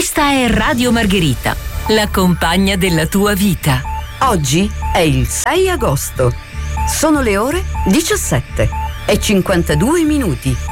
Questa è Radio Margherita, la compagna della tua vita. Oggi è il 6 agosto. Sono le ore 17:52.